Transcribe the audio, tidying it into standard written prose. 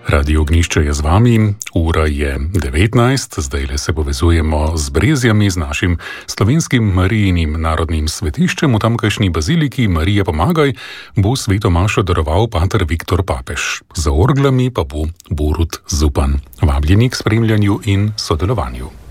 Radio Ognjišče je z vami, ura je 19, zdajle se povezujemo z Brezjami, z našim slovenskim Marijinim narodnim svetiščem v tamkajšnji baziliki Marije Pomagaj bo sveto mašo daroval pater Viktor Papež. Za orglami pa bo Borut Zupan. Vabljeni k spremljanju in sodelovanju.